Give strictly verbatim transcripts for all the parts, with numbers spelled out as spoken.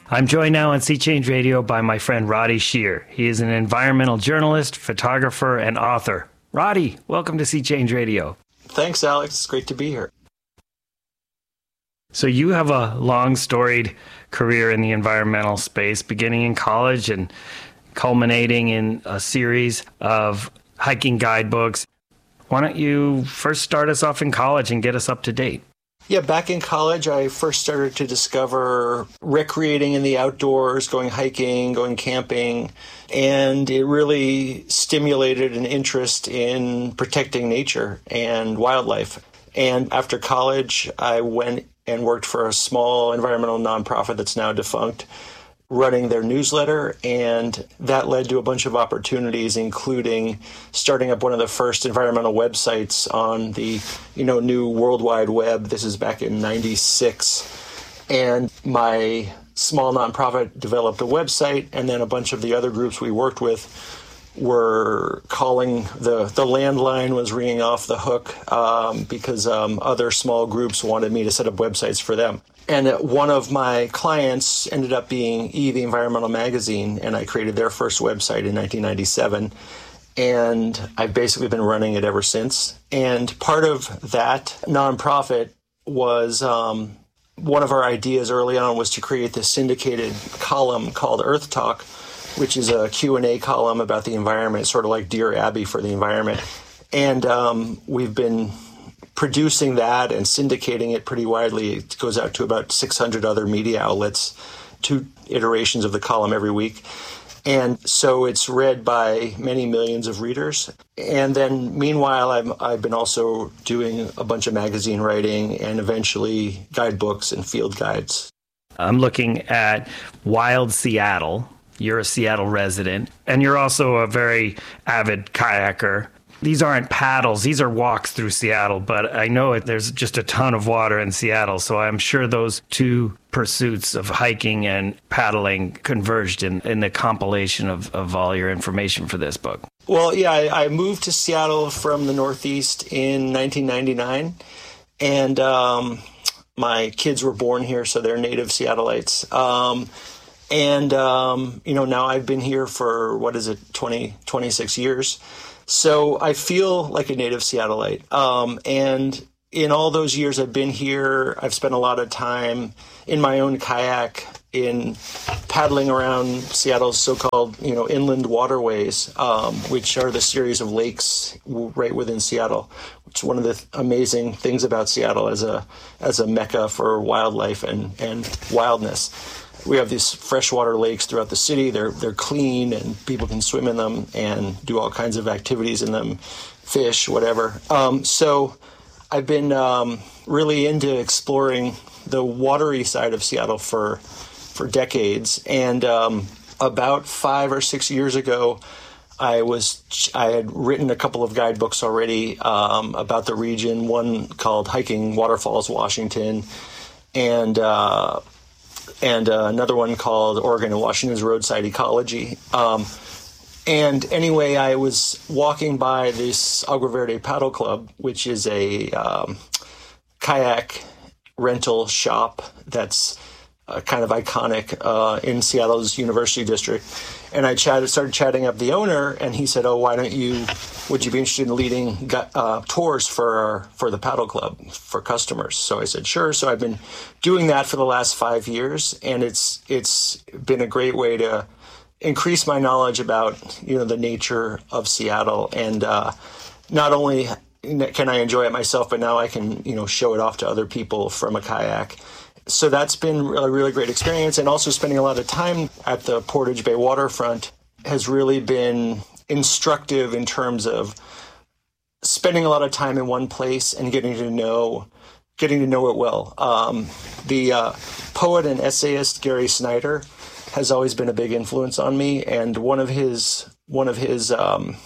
I'm joined now on Sea Change Radio by my friend Roddy Shear. He is an environmental journalist, photographer, and author. Roddy, welcome to Sea Change Radio. Thanks, Alex. It's great to be here. So you have a long, storied career in the environmental space, beginning in college and culminating in a series of hiking guidebooks. Why don't you first start us off in college and get us up to date? Yeah, back in college, I first started to discover recreating in the outdoors, going hiking, going camping, and it really stimulated an interest in protecting nature and wildlife. And after college, I went and worked for a small environmental nonprofit that's now defunct, running their newsletter, and that led to a bunch of opportunities, including starting up one of the first environmental websites on the, you know, new World Wide Web. This is back in ninety-six. And my small nonprofit developed a website, and then a bunch of the other groups we worked with were calling, the, the landline was ringing off the hook um, because um, other small groups wanted me to set up websites for them. And one of my clients ended up being E! The Environmental Magazine, and I created their first website in nineteen ninety-seven. And I've basically been running it ever since. And part of that nonprofit was um, one of our ideas early on was to create this syndicated column called Earth Talk, which is a Q and A column about the environment, sort of like Dear Abby for the environment. And um, we've been producing that and syndicating it pretty widely. It goes out to about six hundred other media outlets, two iterations of the column every week. And so it's read by many millions of readers. And then meanwhile, I've, I've been also doing a bunch of magazine writing and eventually guidebooks and field guides. I'm looking at Wild Seattle. You're a Seattle resident, and you're also a very avid kayaker. These aren't paddles, these are walks through Seattle, but I know it, there's just a ton of water in Seattle, so I'm sure those two pursuits of hiking and paddling converged in, in the compilation of, of all your information for this book. Well, yeah, I, I moved to Seattle from the Northeast in nineteen ninety-nine, and um, my kids were born here, so they're native Seattleites. Um, and, um, you know, now I've been here for, what is it, twenty, twenty-six years. So I feel like a native Seattleite. Um, and in all those years I've been here, I've spent a lot of time in my own kayak in paddling around Seattle's so-called, you know, inland waterways, um, which are the series of lakes right within Seattle. Which is one of the amazing things about Seattle as a as a mecca for wildlife and, and wildness. We have these freshwater lakes throughout the city. They're they're clean and people can swim in them and do all kinds of activities in them, fish, whatever. Um, so I've been um, really into exploring the watery side of Seattle for for decades. And um, about five or six years ago, I was I had written a couple of guidebooks already um, about the region. One called Hiking Waterfalls, Washington, and uh, and uh, another one called Oregon and Washington's Roadside Ecology. Um, and anyway, I was walking by this Agua Verde Paddle Club, which is a um, kayak rental shop that's uh, kind of iconic uh, in Seattle's University District. And I chatted, started chatting up the owner, and he said, "Oh, why don't you? Would you be interested in leading uh, tours for our, for the paddle club for customers?" So I said, "Sure." So I've been doing that for the last five years, and it's it's been a great way to increase my knowledge about, you know, the nature of Seattle, and uh, not only can I enjoy it myself, but now I can, you know, show it off to other people from a kayak. So that's been a really great experience. And also spending a lot of time at the Portage Bay waterfront has really been instructive in terms of spending a lot of time in one place and getting to know getting to know it well. Um, the uh, poet and essayist Gary Snyder has always been a big influence on me. And one of his one of his um,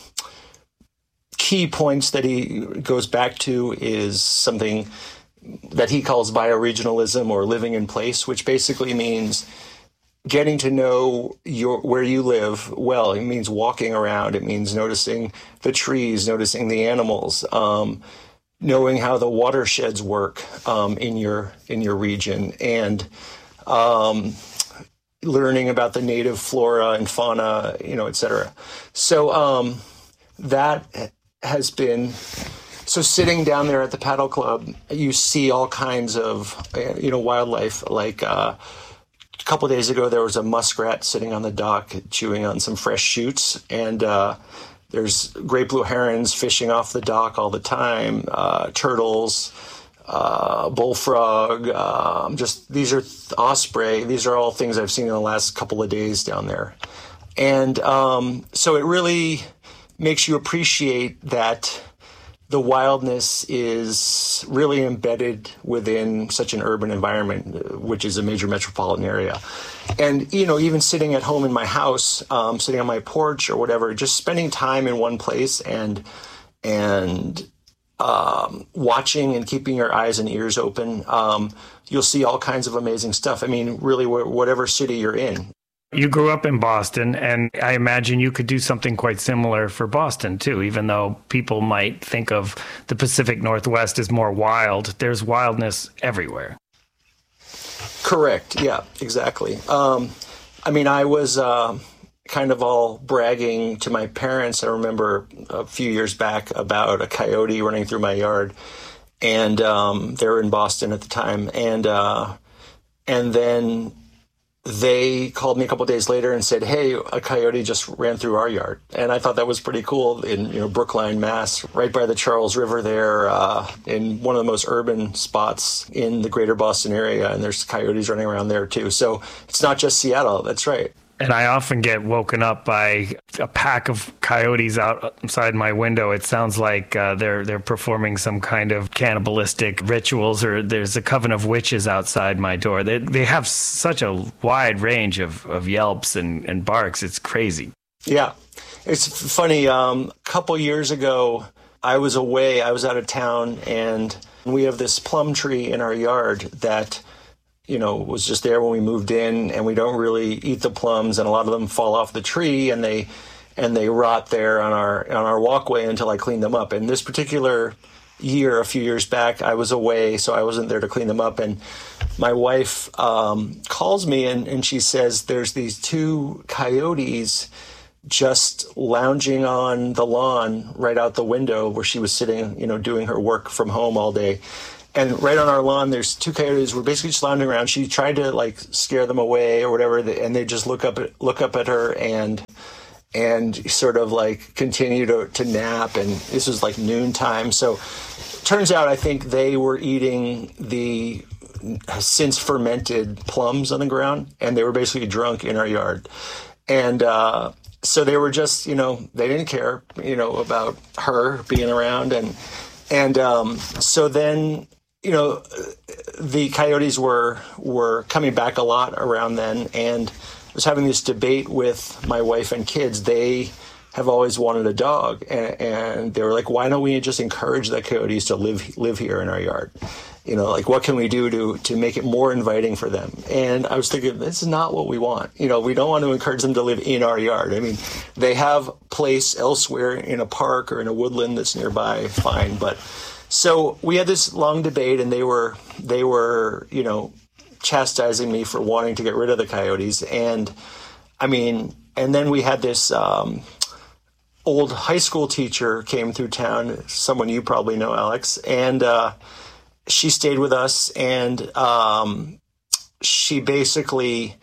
key points that he goes back to is something that he calls bioregionalism, or living in place, which basically means getting to know your where you live well. It means walking around. It means noticing the trees, noticing the animals, um, knowing how the watersheds work um, in your in your region, and um, learning about the native flora and fauna, you know, et cetera. So um, that has been, so sitting down there at the paddle club, you see all kinds of, you know, wildlife. Like uh, a couple of days ago, there was a muskrat sitting on the dock chewing on some fresh shoots. And uh, there's great blue herons fishing off the dock all the time, uh, turtles, Uh, bullfrog, uh, just these are th- osprey. These are all things I've seen in the last couple of days down there. And um, so it really makes you appreciate that the wildness is really embedded within such an urban environment, which is a major metropolitan area. And, you know, even sitting at home in my house, um, sitting on my porch or whatever, just spending time in one place and, and, Um, watching and keeping your eyes and ears open, um, you'll see all kinds of amazing stuff. I mean, really, wh- whatever city you're in. You grew up in Boston, and I imagine you could do something quite similar for Boston, too, even though people might think of the Pacific Northwest as more wild. There's wildness everywhere. Correct. Yeah, exactly. Um, I mean, I was... Uh, kind of all bragging to my parents. I remember a few years back about a coyote running through my yard, and um, they were in Boston at the time. And uh, and then they called me a couple of days later and said, "Hey, a coyote just ran through our yard." And I thought that was pretty cool in, you know, Brookline, Mass, right by the Charles River there, uh, in one of the most urban spots in the greater Boston area. And there's coyotes running around there too. So it's not just Seattle. That's right. And I often get woken up by a pack of coyotes outside my window. It sounds like uh, they're they're performing some kind of cannibalistic rituals, or there's a coven of witches outside my door. They they have such a wide range of, of yelps and, and barks. It's crazy. Yeah. It's funny. Um, a couple years ago, I was away. I was out of town, and we have this plum tree in our yard that, you know, was just there when we moved in, and we don't really eat the plums, and a lot of them fall off the tree and they and they rot there on our on our walkway until I clean them up. And this particular year, a few years back, I was away, so I wasn't there to clean them up. And my wife um, calls me and, and she says there's these two coyotes just lounging on the lawn right out the window where she was sitting, you know, doing her work from home all day. And right on our lawn, there's two coyotes. We're basically just lounging around. She tried to like scare them away or whatever, and they just look up at look up at her and and sort of like continue to, to nap. And this was like noontime. So turns out, I think they were eating the since fermented plums on the ground, and they were basically drunk in our yard. And uh, so they were just, you know, they didn't care, you know, about her being around, and and um, so then. You know, the coyotes were were coming back a lot around then, and I was having this debate with my wife and kids. They have always wanted a dog, and, and they were like, "Why don't we just encourage the coyotes to live live here in our yard? You know, like what can we do to to make it more inviting for them?" And I was thinking, this is not what we want. You know, we don't want to encourage them to live in our yard. I mean, they have place elsewhere in a park or in a woodland that's nearby, fine, but. So we had this long debate, and they were they were you know chastising me for wanting to get rid of the coyotes, and I mean, and then we had this um, old high school teacher came through town, someone you probably know, Alex, and uh, she stayed with us, and um, she basically.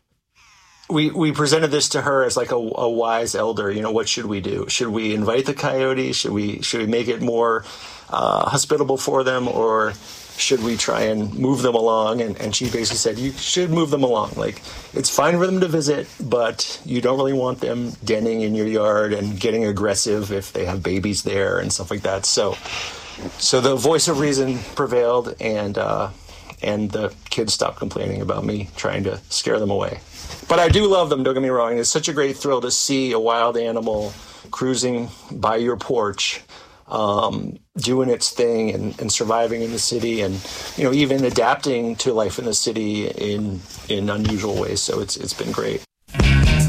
We we presented this to her as like a, a wise elder. You know, what should we do? Should we invite the coyotes? Should we should we make it more uh, hospitable for them, or should we try and move them along? And, and she basically said, you should move them along. Like, it's fine for them to visit, but you don't really want them denning in your yard and getting aggressive if they have babies there and stuff like that. So, so the voice of reason prevailed, and uh, and the kids stopped complaining about me trying to scare them away. But I do love them, don't get me wrong. It's such a great thrill to see a wild animal cruising by your porch, um, doing its thing and, and surviving in the city, and, you know, even adapting to life in the city in in unusual ways. So it's it's been great.